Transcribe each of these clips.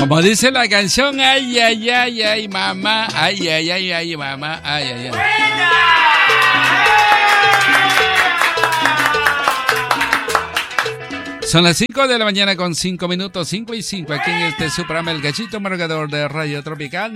Como dice la canción, ay, ay, ay, ay, mamá, ay, ay, ay, ay, mamá, ay, ay, ay. Son las 5 de la mañana con 5 minutos, 5 y 5, aquí en este su programa El Gallito Margador de Radio Tropical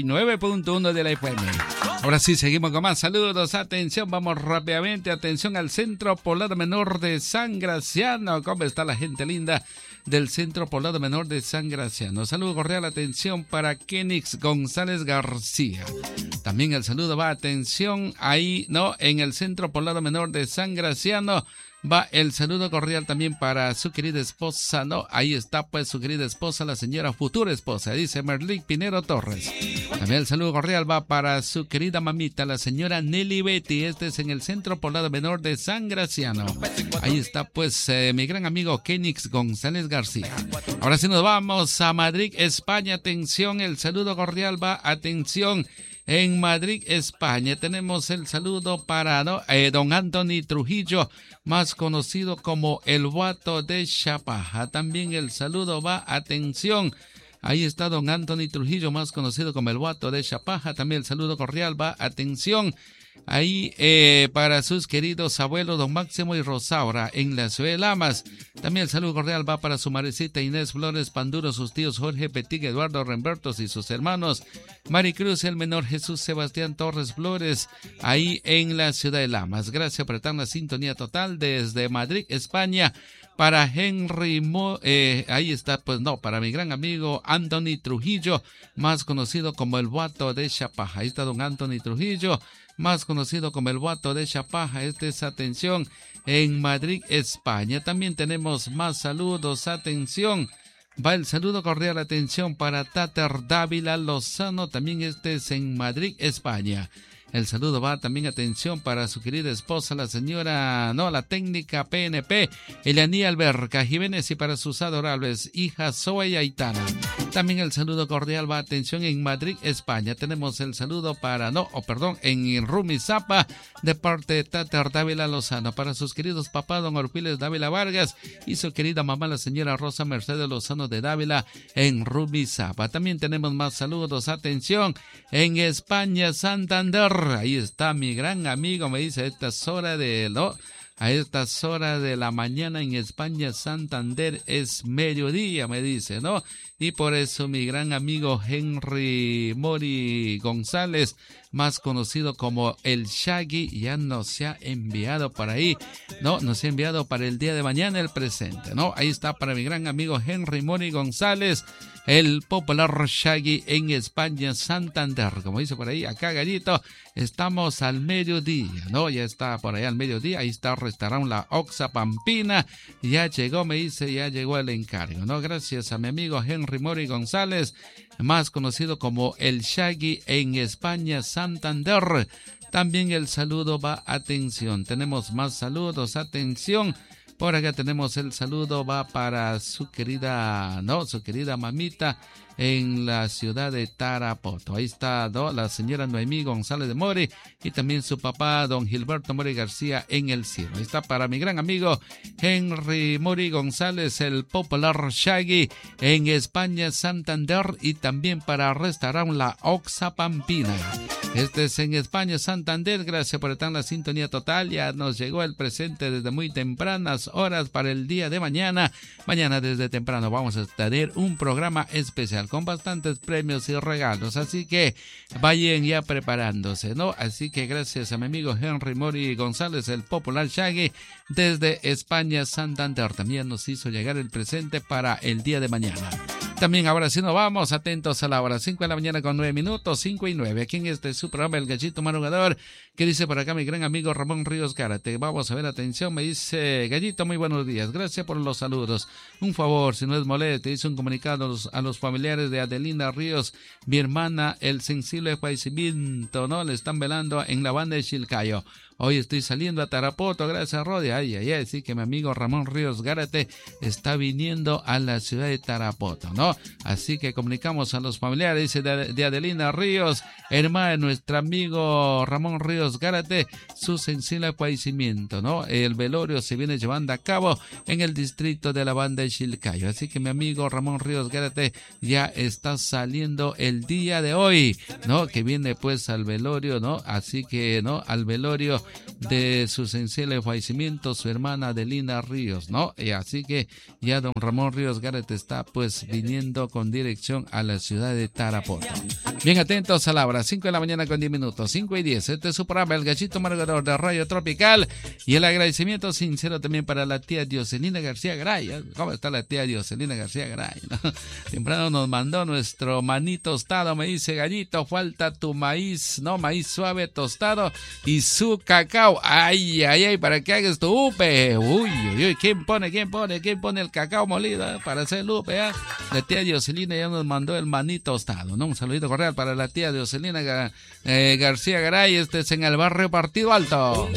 99.1 de la FM. Ahora sí, seguimos con más saludos. Atención, vamos rápidamente. Atención al Centro Poblado Menor de San Graciano. ¿Cómo está la gente linda del Centro Poblado Menor de San Graciano? Saludo cordial, atención para Kenix González García. También el saludo va, atención, ahí, ¿no? En el Centro Poblado Menor de San Graciano. Va el saludo cordial también para su querida esposa, ¿no? Ahí está pues su querida esposa, la señora futura esposa, dice Merlic Pinero Torres. También el saludo cordial va para su querida mamita, la señora Nelly Betty. Este es en el Centro Poblado Menor de San Graciano. Ahí está pues mi gran amigo Kenix González García. Ahora sí nos vamos a Madrid, España. Atención, el saludo cordial va, atención. En Madrid, España, tenemos el saludo para don Anthony Trujillo, más conocido como el Guato de Chapaja. También el saludo va, atención, ahí está don Anthony Trujillo, más conocido como el Guato de Chapaja. También el saludo cordial va, atención, ahí para sus queridos abuelos don Máximo y Rosaura en la ciudad de Lamas. También el saludo cordial va para su madrecita Inés Flores Panduro, sus tíos Jorge Petit, Eduardo Rembertos y sus hermanos Maricruz, el menor Jesús Sebastián Torres Flores, ahí en la ciudad de Lamas. Gracias por estar en la sintonía total desde Madrid, España. Para Henry ahí está, pues no, para mi gran amigo Anthony Trujillo, más conocido como el Guato de Chapaja. Ahí está don Anthony Trujillo, más conocido como el Guato de Chapaja. Este es, atención, en Madrid, España. También tenemos más saludos, atención. Va el saludo cordial, atención, para Tater Dávila Lozano. También este es en Madrid, España. El saludo va también, atención, para su querida esposa, la señora, la técnica PNP, Elianí Alberca Jiménez, y para sus adorables hijas Zoe y Aitana. También el saludo cordial va, atención, en Madrid, España. Tenemos el saludo para, en Rumisapa, de parte de Tater Dávila Lozano, para sus queridos papás, don Orpiles Dávila Vargas, y su querida mamá, la señora Rosa Mercedes Lozano de Dávila, en Rumisapa. También tenemos más saludos, atención, en España, Santander. Ahí está mi gran amigo, me dice, a estas horas de la mañana en España, Santander, es mediodía, me dice, ¿no? Y por eso mi gran amigo Henry Mori González, más conocido como el Shaggy, ya nos ha enviado para ahí, nos ha enviado para el día de mañana el presente, ahí está para mi gran amigo Henry Mori González, el popular Shaggy en España, Santander. Como dice por ahí, acá Gallito, estamos al mediodía, ya está por ahí al mediodía. Ahí está el restaurante La Oxa Pampina, ya llegó, me dice, ya llegó el encargo, gracias a mi amigo Henry Mori González, más conocido como el Shaggy en España, Santander. También el saludo va, atención, tenemos más saludos, atención. Por acá tenemos el saludo, va para su querida mamita en la ciudad de Tarapoto. Ahí está la señora Noemí González de Mori y también su papá, don Gilberto Mori García en el cielo. Ahí está para mi gran amigo Henry Mori González, el popular Shaggy en España, Santander, y también para restaurar la Oxa Pampina. Este es en España, Santander. Gracias por estar en la sintonía total. Ya nos llegó el presente desde muy tempranas horas para el día de mañana. Mañana desde temprano vamos a tener un programa especial con bastantes premios y regalos. Así que vayan ya preparándose, Así que gracias a mi amigo Henry Mori González, el popular Shaggy, desde España, Santander. También nos hizo llegar el presente para el día de mañana. También ahora sí nos vamos, atentos a la hora 5 de la mañana con 9 minutos, 5 y 9, aquí en este su programa El Gallito Madrugador, que dice por acá mi gran amigo Ramón Ríos Gárate. Vamos a ver, atención, me dice: Gallito, muy buenos días, gracias por los saludos. Un favor, si no es moleste, hice un comunicado a los familiares de Adelina Ríos, mi hermana, el sensible fallecimiento, le están velando en la banda de Chilcayo. Hoy estoy saliendo a Tarapoto, gracias Rodi. Ay, ay, ay, sí que mi amigo Ramón Ríos Gárate está viniendo a la ciudad de Tarapoto, ¿no? Así que comunicamos a los familiares, dice de Adelina Ríos, hermana de nuestro amigo Ramón Ríos Gárate, su sensible fallecimiento, ¿no? El velorio se viene llevando a cabo en el distrito de la Banda de Chilcayo. Así que mi amigo Ramón Ríos Gárate ya está saliendo el día de hoy, ¿no? Que viene pues al velorio, ¿no? Así que, ¿no? Al velorio de su sensible fallecimiento, su hermana Adelina Ríos, ¿no? Y así que ya don Ramón Ríos Gárate está pues viniendo con dirección a la ciudad de Tarapoto. Bien atentos a la hora, 5 de la mañana con 10 minutos, 5 y 10. Este es su programa, El Gallito Amargador de Radio Tropical. Y el agradecimiento sincero también para la tía Dioselina García Garay. ¿Cómo está la tía Dioselina García Garay? ¿No? Temprano nos mandó nuestro maní tostado. Me dice, Gallito, falta tu maíz, ¿no? Maíz suave tostado y su cacao. Ay, ay, ay, para que hagas tu upe. Uy, uy, uy, ¿quién pone el cacao molido para hacer el upe? La tía Dioselina ya nos mandó el maní tostado, ¿no? Un saludito cordial para la tía Dioselina García Garay. Este es en el barrio Partido Alto.